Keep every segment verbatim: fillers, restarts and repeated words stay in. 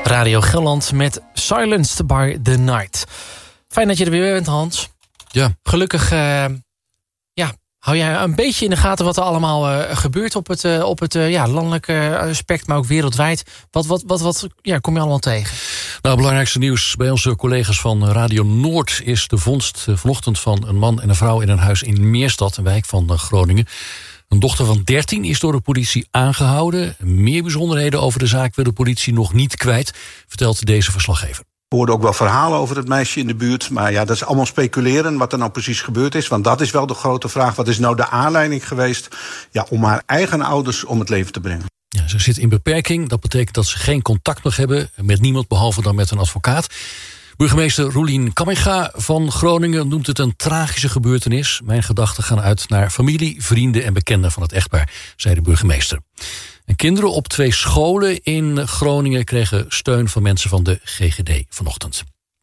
Radio Gelderland met Silenced by the Night. Fijn dat je er weer bent, Hans. Ja. Gelukkig uh, ja, hou jij een beetje in de gaten wat er allemaal uh, gebeurt op het, uh, op het uh, ja, landelijke aspect, maar ook wereldwijd. Wat, wat, wat, wat ja, kom je allemaal tegen? Nou, het belangrijkste nieuws bij onze collega's van Radio Noord is de vondst uh, vanochtend van een man en een vrouw in een huis in Meerstad, een wijk van uh, Groningen. Een dochter van dertien is door de politie aangehouden. Meer bijzonderheden over de zaak wil de politie nog niet kwijt, vertelt deze verslaggever. We hoorden ook wel verhalen over het meisje in de buurt. Maar ja, dat is allemaal speculeren wat er nou precies gebeurd is. Want dat is wel de grote vraag. Wat is nou de aanleiding geweest ja, om haar eigen ouders om het leven te brengen? Ja, ze zit in beperking. Dat betekent dat ze geen contact nog hebben met niemand behalve dan met een advocaat. Burgemeester Roelien Kamminga van Groningen noemt het een tragische gebeurtenis. Mijn gedachten gaan uit naar familie, vrienden en bekenden van het echtpaar, zei de burgemeester. En kinderen op twee scholen in Groningen kregen steun van mensen van de G G D vanochtend.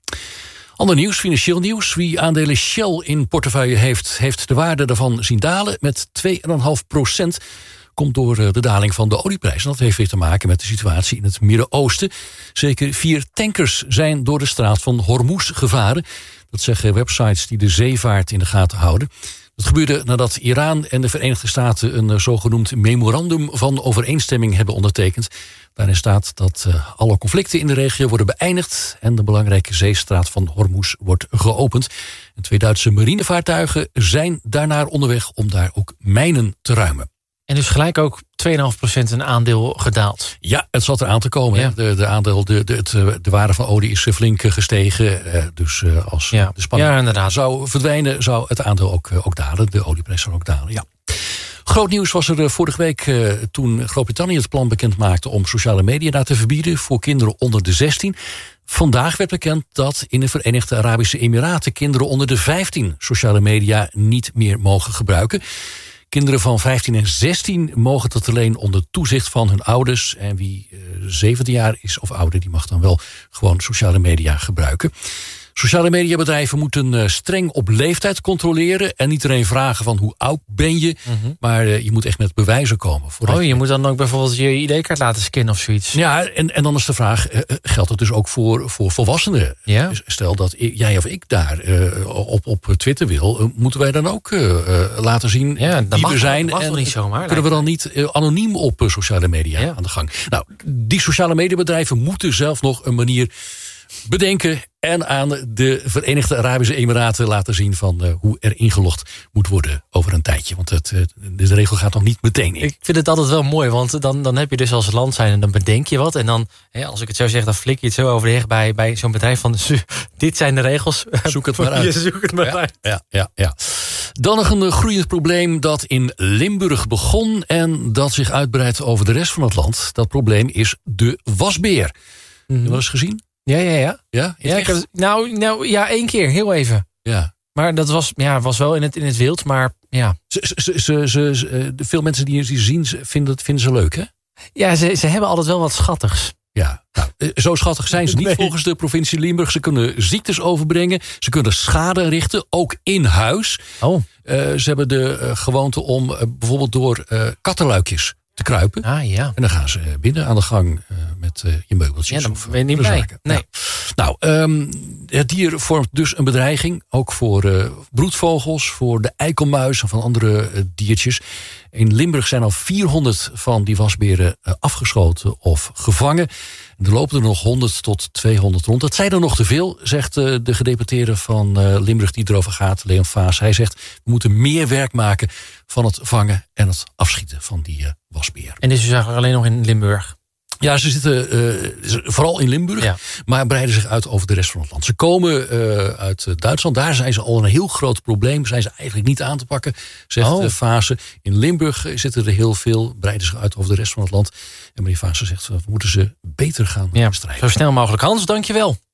Ander nieuws, financieel nieuws. Wie aandelen Shell in portefeuille heeft, heeft de waarde daarvan zien dalen met twee komma vijf procent. Komt door de daling van de olieprijs. En dat heeft weer te maken met de situatie in het Midden-Oosten. Zeker vier tankers zijn door de straat van Hormuz gevaren. Dat zeggen websites die de zeevaart in de gaten houden. Dat gebeurde nadat Iran en de Verenigde Staten een zogenoemd memorandum van overeenstemming hebben ondertekend. Daarin staat dat alle conflicten in de regio worden beëindigd en de belangrijke zeestraat van Hormuz wordt geopend. En twee Duitse marinevaartuigen zijn daarnaar onderweg om daar ook mijnen te ruimen. En dus gelijk ook twee komma vijf procent een aandeel gedaald. Ja, het zat eraan te komen. Ja. De, de, aandeel, de, de, het, de waarde van olie is flink gestegen. Dus als ja. de spanning ja, inderdaad. zou verdwijnen, zou het aandeel ook, ook dalen. De olieprijs zou ook dalen, ja. Groot nieuws was er vorige week toen Groot-Brittannië het plan bekend maakte om sociale media daar te verbieden voor kinderen onder de zestien. Vandaag werd bekend dat in de Verenigde Arabische Emiraten kinderen onder de vijftien sociale media niet meer mogen gebruiken. Kinderen van vijftien en zestien mogen dat alleen onder toezicht van hun ouders. En wie uh, zeventien jaar is of ouder, die mag dan wel gewoon sociale media gebruiken. Sociale mediabedrijven moeten uh, streng op leeftijd controleren. En niet alleen vragen van hoe oud ben je. Mm-hmm. Maar uh, je moet echt met bewijzen komen. Oh, je, je moet dan ook bijvoorbeeld je I D-kaart laten scannen of zoiets. Ja, en, en dan is de vraag, uh, geldt het dus ook voor, voor volwassenen? Ja? Stel dat ik, jij of ik daar uh, op, op Twitter wil, uh, moeten wij dan ook uh, uh, laten zien ja, wie we zijn. Dat mag en niet zomaar, kunnen we dan niet uh, anoniem op uh, sociale media ja. aan de gang? Nou, die sociale mediabedrijven moeten zelf nog een manier bedenken en aan de Verenigde Arabische Emiraten laten zien van uh, hoe er ingelogd moet worden over een tijdje. Want het, uh, de regel gaat nog niet meteen in. Ik vind het altijd wel mooi, want dan, dan heb je dus als land zijn en dan bedenk je wat. En dan, hè, als ik het zo zeg, dan flik je het zo over de heg bij, bij zo'n bedrijf van dit zijn de regels. Zoek het maar uit. Je zoek het maar ja, uit. Ja, ja, ja. Dan nog een groeiend probleem dat in Limburg begon en dat zich uitbreidt over de rest van het land. Dat probleem is de wasbeer. Mm-hmm. Heb je wel eens gezien? Ja, ja, ja. Ja, ja ik heb, nou, nou, ja, één keer, heel even. Ja. Maar dat was, ja, was wel in het, in het wild, maar ja. Ze, ze, ze, ze, ze, veel mensen die ze zien, vinden, vinden ze leuk, hè? Ja, ze, ze hebben altijd wel wat schattigs. Ja, nou, zo schattig zijn ze niet nee. volgens de provincie Limburg. Ze kunnen ziektes overbrengen, ze kunnen schade richten, ook in huis. Oh. Uh, ze hebben de uh, gewoonte om uh, bijvoorbeeld door uh, kattenluikjes te kruipen. Ah, ja. En dan gaan ze binnen aan de gang uh, met uh, je meubeltjes. Ja, dan of ben je niet uh, blij. zaken. Nee. Nou, nou um, het dier vormt dus een bedreiging. Ook voor uh, broedvogels, voor de eikelmuis en van andere uh, diertjes. In Limburg zijn al vierhonderd van die wasberen uh, afgeschoten of gevangen. En er lopen er nog honderd tot tweehonderd rond. Dat zijn er nog te veel, zegt uh, de gedeputeerde van uh, Limburg die erover gaat, Leon Vaas. Hij zegt, we moeten meer werk maken van het vangen en het afschieten van die uh, wasberen. En dit is dus eigenlijk alleen nog in Limburg? Ja, ze zitten uh, vooral in Limburg, ja. maar breiden zich uit over de rest van het land. Ze komen uh, uit Duitsland, daar zijn ze al een heel groot probleem. Zijn ze eigenlijk niet aan te pakken, zegt oh. Vaassen. In Limburg zitten er heel veel, breiden zich uit over de rest van het land. En meneer Vaassen zegt, we moeten ze beter gaan ja, bestrijden. Zo snel mogelijk. Hans, dank je wel.